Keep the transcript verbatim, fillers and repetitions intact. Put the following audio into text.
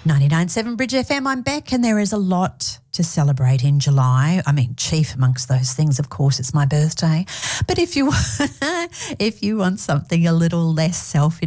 ninety-nine point seven Bridge F M, I'm Beck, and there is a lot to celebrate in July. I mean, chief amongst those things, of course, it's my birthday. But if you if you want something a little less self